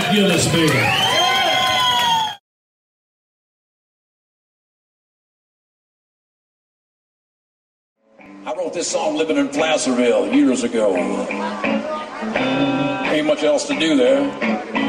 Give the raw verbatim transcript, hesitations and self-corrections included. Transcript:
Gillespie. I wrote this song living in Placerville years ago. Ain't much else to do there.